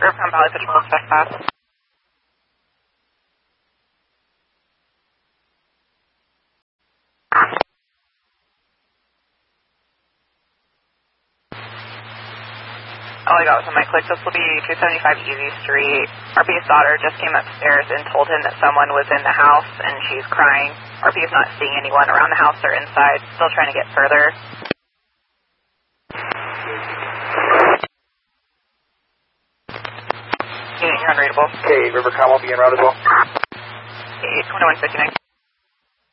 Riverfront Valley Patrol, Special Pass. All I got was on my click. This will be 275 Easy Street. RP's daughter just came upstairs and told him that someone was in the house and she's crying. RP is not seeing anyone around the house or inside. Still trying to get further. Unit, you're unreadable. Okay, Rivercom will be en route as well. Okay, 2159.